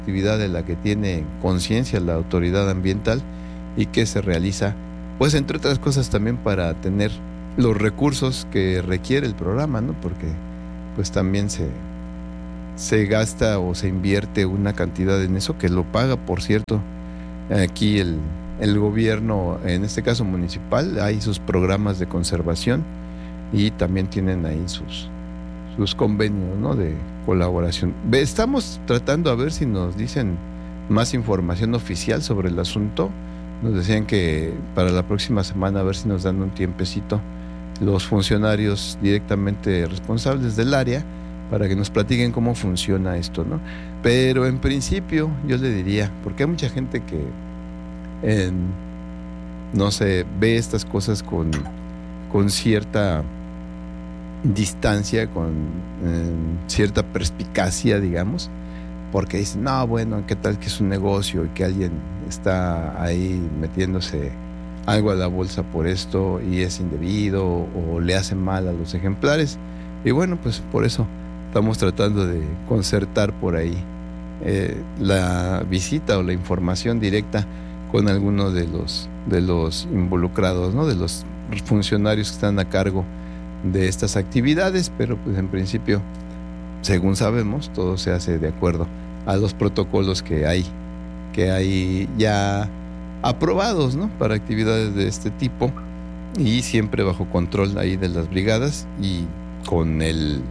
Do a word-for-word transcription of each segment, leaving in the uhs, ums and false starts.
actividad de la que tiene conciencia la autoridad ambiental y que se realiza, pues entre otras cosas también para tener los recursos que requiere el programa, ¿no? Porque pues también se, se gasta o se invierte una cantidad en eso que lo paga, por cierto, aquí el, el gobierno, en este caso municipal, hay sus programas de conservación y también tienen ahí sus, sus convenios, ¿no? De colaboración. Estamos tratando a ver si nos dicen más información oficial sobre el asunto. Nos decían que para la próxima semana a ver si nos dan un tiempecito los funcionarios directamente responsables del área para que nos platiquen cómo funciona esto, ¿no? Pero en principio yo le diría, porque hay mucha gente que eh, no sé, ve estas cosas con, con cierta distancia, con eh, cierta perspicacia, digamos, porque dicen, no, bueno, ¿qué tal que es un negocio y que alguien está ahí metiéndose algo a la bolsa por esto y es indebido o le hace mal a los ejemplares? Y bueno, pues por eso estamos tratando de concertar por ahí eh, la visita o la información directa con algunos de los, de los involucrados, ¿no? De los funcionarios que están a cargo de estas actividades, pero pues en principio, según sabemos, todo se hace de acuerdo a los protocolos que hay, que hay ya aprobados, ¿no? Para actividades de este tipo y siempre bajo control ahí de las brigadas y con el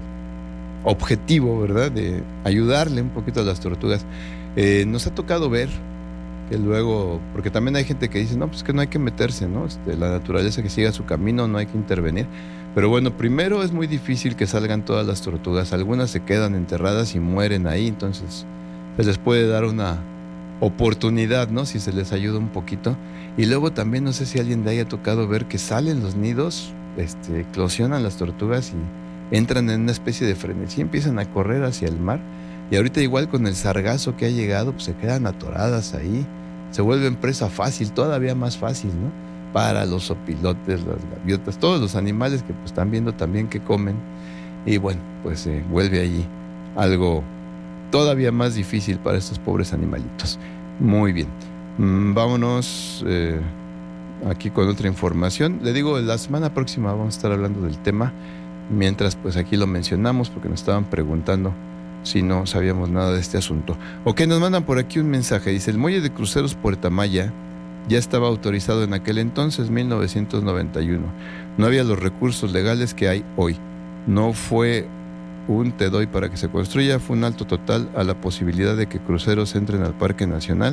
objetivo, ¿verdad?, de ayudarle un poquito a las tortugas. Eh, nos ha tocado ver que luego, porque también hay gente que dice, no, pues que no hay que meterse, ¿no? Este, la naturaleza que siga su camino, no hay que intervenir. Pero bueno, primero es muy difícil que salgan todas las tortugas. Algunas se quedan enterradas y mueren ahí, entonces se les puede dar una oportunidad, ¿no? Si se les ayuda un poquito. Y luego también no sé si a alguien le haya tocado ver que salen los nidos, este, eclosionan las tortugas y entran en una especie de frenesí, empiezan a correr hacia el mar. Y ahorita igual con el sargazo que ha llegado, pues se quedan atoradas ahí. Se vuelven presa fácil, todavía más fácil, ¿no? Para los opilotes, las gaviotas, todos los animales que pues están viendo también que comen. Y bueno, pues se eh, vuelve allí algo todavía más difícil para estos pobres animalitos. Muy bien. Mm, vámonos eh, aquí con otra información. Le digo, la semana próxima vamos a estar hablando del tema. Mientras, pues aquí lo mencionamos porque nos estaban preguntando si no sabíamos nada de este asunto. Ok, nos mandan por aquí un mensaje. Dice, el muelle de cruceros Puerto Maya ya estaba autorizado en aquel entonces, mil novecientos noventa y uno. No había los recursos legales que hay hoy. No fue un te doy para que se construya, fue un alto total a la posibilidad de que cruceros entren al Parque Nacional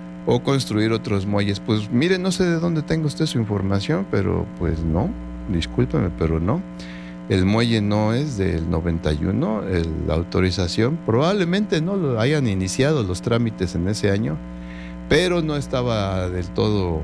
o construir otros muelles. Pues mire, no sé de dónde tenga usted su información, pero pues no, discúlpeme, pero no. El muelle no es del noventa y uno, el, la autorización, probablemente no lo hayan iniciado los trámites en ese año, pero no estaba del todo,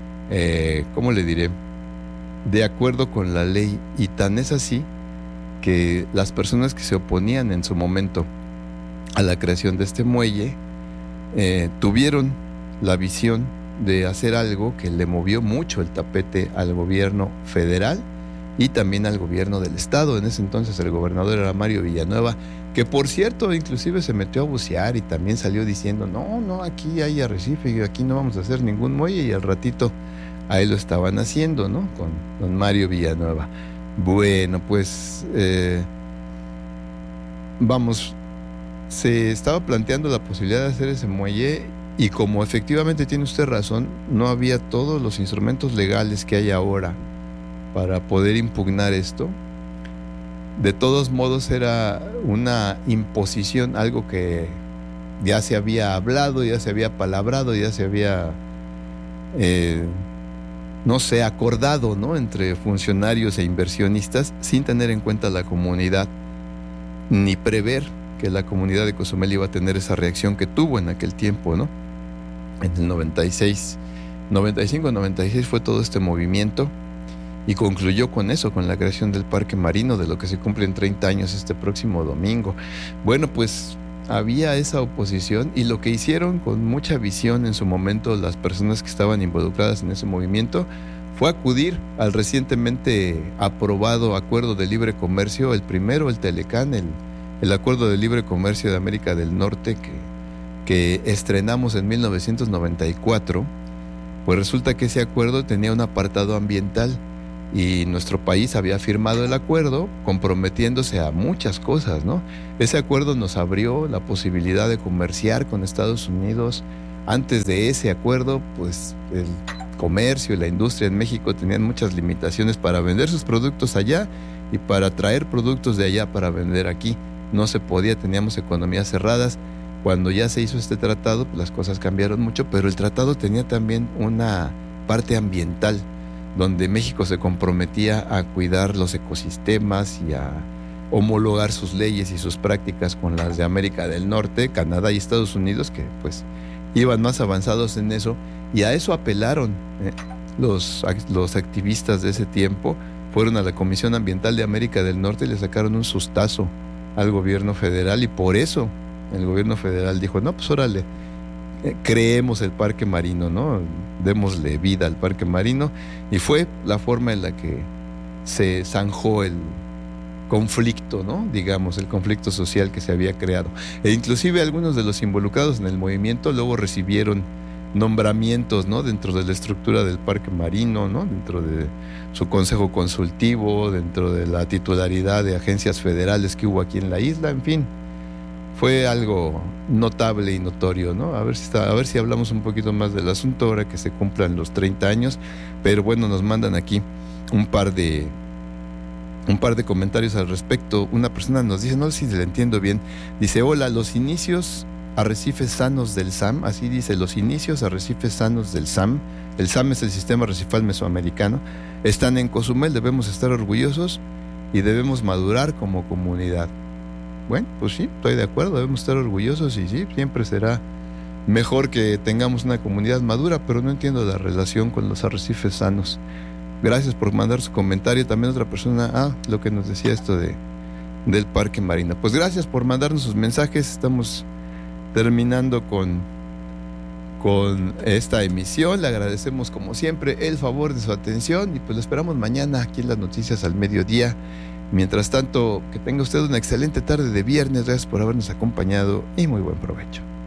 eh, ¿cómo le diré?, de acuerdo con la ley, y tan es así que las personas que se oponían en su momento a la creación de este muelle eh, tuvieron la visión de hacer algo que le movió mucho el tapete al gobierno federal y también al gobierno del estado. En ese entonces el gobernador era Mario Villanueva, que por cierto inclusive se metió a bucear y también salió diciendo, no, no, aquí hay arrecife y aquí no vamos a hacer ningún muelle, y al ratito ahí lo estaban haciendo, ¿no? Con don Mario Villanueva. Bueno, pues eh, vamos, se estaba planteando la posibilidad de hacer ese muelle y como efectivamente tiene usted razón, no había todos los instrumentos legales que hay ahora para poder impugnar esto. De todos modos era una imposición, algo que ya se había hablado, ya se había palabrado, ya se había, eh, no sé, acordado, ¿no?, entre funcionarios e inversionistas, sin tener en cuenta la comunidad, ni prever que la comunidad de Cozumel iba a tener esa reacción que tuvo en aquel tiempo, ¿no? En el noventa y seis, noventa y cinco, noventa y seis fue todo este movimiento. Y concluyó con eso, con la creación del Parque Marino, de lo que se cumplen treinta años este próximo domingo. Bueno, pues había esa oposición y lo que hicieron con mucha visión en su momento las personas que estaban involucradas en ese movimiento fue acudir al recientemente aprobado Acuerdo de Libre Comercio, el primero, el Telecán, el, el Acuerdo de Libre Comercio de América del Norte, que, que estrenamos en mil novecientos noventa y cuatro, pues resulta que ese acuerdo tenía un apartado ambiental y nuestro país había firmado el acuerdo comprometiéndose a muchas cosas, ¿no? Ese acuerdo nos abrió la posibilidad de comerciar con Estados Unidos. Antes de ese acuerdo, pues el comercio y la industria en México tenían muchas limitaciones para vender sus productos allá y para traer productos de allá para vender aquí. No se podía, teníamos economías cerradas. Cuando ya se hizo este tratado, pues las cosas cambiaron mucho, pero el tratado tenía también una parte ambiental, donde México se comprometía a cuidar los ecosistemas y a homologar sus leyes y sus prácticas con las de América del Norte, Canadá y Estados Unidos, que pues iban más avanzados en eso, y a eso apelaron eh, los, los activistas de ese tiempo. Fueron a la Comisión Ambiental de América del Norte y le sacaron un sustazo al gobierno federal, y por eso el gobierno federal dijo, no, pues órale, eh, creemos el parque marino, ¿no? Démosle vida al parque marino, y fue la forma en la que se zanjó el conflicto, ¿no? Digamos, el conflicto social que se había creado. E inclusive algunos de los involucrados en el movimiento luego recibieron nombramientos, ¿no? Dentro de la estructura del parque marino, ¿no? Dentro de su consejo consultivo, dentro de la titularidad de agencias federales que hubo aquí en la isla, en fin. Fue algo notable y notorio, ¿no? A ver si está, a ver si hablamos un poquito más del asunto ahora que se cumplan los treinta años, pero bueno, nos mandan aquí un par de un par de comentarios al respecto. Una persona nos dice, no sé si le entiendo bien, dice, hola, los inicios arrecifes sanos del S A M, así dice, los inicios arrecifes sanos del S A M, el S A M es el Sistema Arrecifal Mesoamericano, están en Cozumel, debemos estar orgullosos y debemos madurar como comunidad. Bueno, pues sí, estoy de acuerdo, debemos estar orgullosos y sí, siempre será mejor que tengamos una comunidad madura, pero no entiendo la relación con los arrecifes sanos. Gracias por mandar su comentario. También otra persona, ah, lo que nos decía esto de del parque marino. Pues gracias por mandarnos sus mensajes. Estamos terminando con, con esta emisión. Le agradecemos como siempre el favor de su atención y pues lo esperamos mañana aquí en las noticias al mediodía. Mientras tanto, que tenga usted una excelente tarde de viernes. Gracias por habernos acompañado y muy buen provecho.